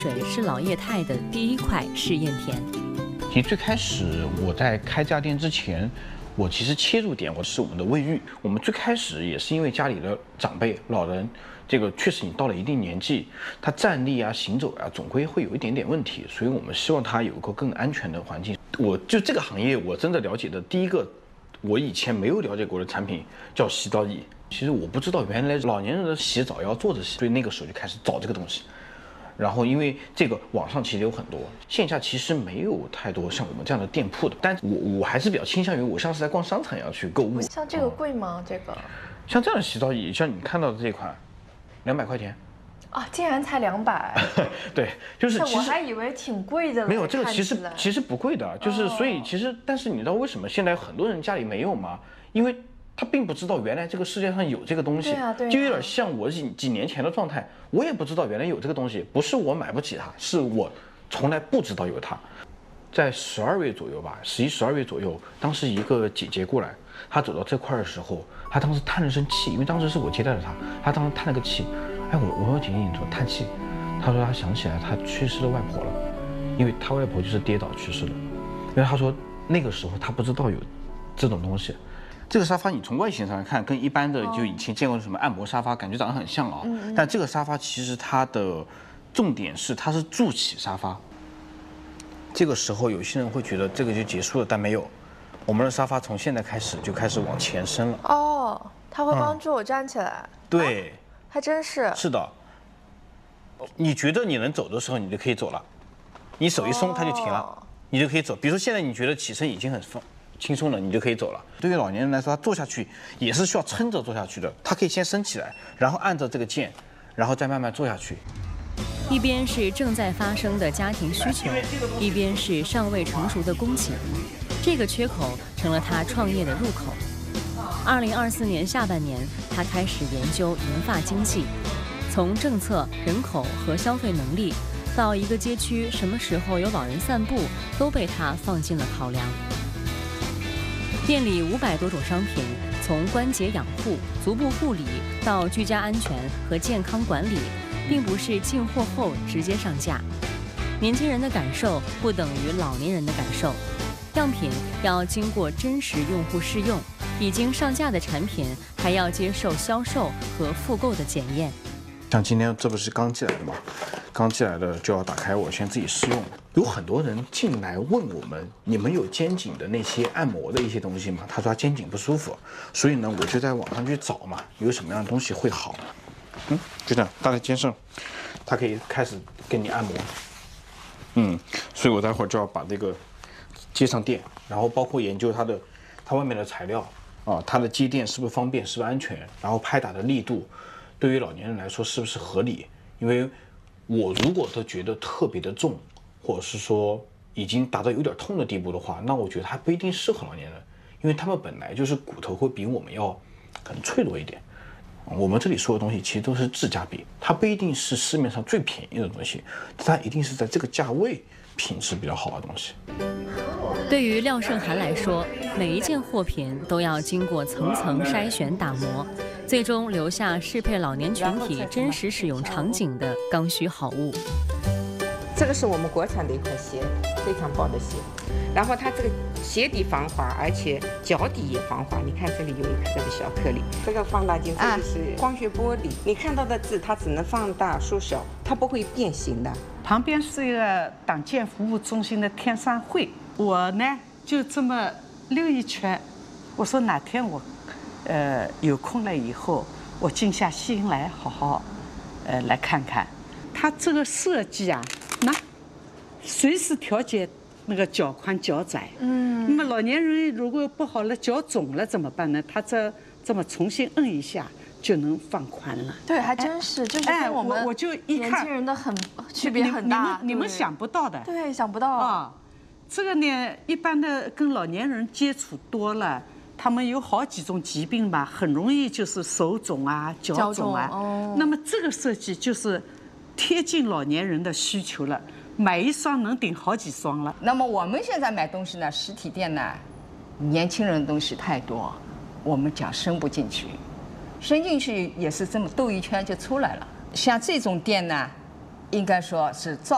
水是老业态的第一块试验田。 其实最开始我在开这家店之前，我其实切入点是我们的卫浴。我们最开始也是因为家里的长辈老人，这个确实已经到了一定年纪，他站立啊、行走啊，总归会有一点点问题，所以我们希望他有一个更安全的环境。我就这个行业，我真的了解的第一个，我以前没有了解过的产品叫洗澡椅。其实我不知道原来老年人的洗澡要做这些，所以那个时候就开始找这个东西。然后因为这个网上其实有很多，线下其实没有太多像我们这样的店铺的，但我还是比较倾向于我像是在逛商场一样去购物。 像这个贵吗？这个像这样的洗澡椅，像你看到的这款，200块钱。 啊，竟然才200。 对，就是其实我还以为挺贵的了。 没有，这个其实不贵的，就是所以其实，但是你知道为什么现在很多人家里没有吗？因为他并不知道原来这个世界上有这个东西，就有点像我几年前的状态，我也不知道原来有这个东西，不是我买不起它，是我从来不知道有它。在12月左右吧，11、12月左右，当时一个姐姐过来，她走到这块的时候，她当时叹了声气，因为当时是我接待了她，她当时叹了个气。哎，我说姐姐你怎么叹气？她说她想起来她去世的外婆了，因为她外婆就是跌倒去世的。因为她说那个时候她不知道有这种东西。这个沙发你从外形上来看，跟一般的就以前见过的什么按摩沙发感觉长得很像啊。但这个沙发其实它的重点是它是助起沙发。这个时候有些人会觉得这个就结束了，但没有，我们的沙发从现在开始就开始往前伸了。 哦，它会帮助我站起来。 对， 还真是。 是的。你觉得你能走的时候，你就可以走了，你手一松它就停了，你就可以走。比如说现在你觉得起身已经很轻松了，你就可以走了。对于老年人来说，他坐下去也是需要撑着坐下去的，他可以先升起来，然后按着这个键，然后再慢慢坐下去。 一边是正在发生的家庭需求，一边是尚未成熟的供给，这个缺口成了他创业的入口。2024年下半年，他开始研究银发经济，从政策、人口和消费能力，到一个街区什么时候有老人散步，都被他放进了考量。店里500多种商品，从关节养护、足部护理到居家安全和健康管理，并不是进货后直接上架。年轻人的感受不等于老年人的感受，样品要经过真实用户试用，已经上架的产品还要接受销售和复购的检验。 像今天这不是刚寄来的吗？刚寄来的就要打开，我先自己试用。有很多人进来问我们，你们有肩颈的那些按摩的一些东西吗？他说他肩颈不舒服，所以呢，我就在网上去找嘛，有什么样的东西会好。就这样搭在肩上，它可以开始给你按摩。所以我待会儿就要把这个接上电，然后包括研究它外面的材料啊，它的接电是不是方便，是不是安全，然后拍打的力度，对于老年人来说是不是合理？因为我如果都觉得特别的重，或者是说已经达到有点痛的地步的话，那我觉得它不一定适合老年人，因为他们本来就是骨头会比我们要可能脆弱一点。我们这里说的东西其实都是质价比，它不一定是市面上最便宜的东西，它一定是在这个价位品质比较好的东西。 对于廖胜涵来说，每一件货品都要经过层层筛选打磨，最终留下适配老年群体真实使用场景的刚需好物。 这个是我们国产的一款鞋，非常薄的鞋，然后它这个鞋底防滑，而且脚底也防滑。你看这里有一颗的小颗粒，这个放大镜这个是光学玻璃，你看到的字它只能放大缩小，它不会变形的。 旁边是一个党建服务中心的天山会，我呢就这么溜一圈，我说哪天我有空了以后，我静下心来好好来看看。它这个设计啊，那随时调节那个脚宽脚窄。那么老年人如果不好了，脚肿了怎么办呢？他这么重新摁一下就能放宽了。 对，还真是，就是跟我们我就一看年轻人的区别很大。 你们想不到的。 对，想不到啊。 这个呢，一般的跟老年人接触多了，他们有好几种疾病吧，很容易就是手肿啊、脚肿啊。那么这个设计就是贴近老年人的需求了，买一双能顶好几双了。 那么我们现在买东西呢，实体店呢，年轻人的东西太多，我们讲伸不进去，伸进去也是这么兜一圈就出来了。像这种店呢，应该说是造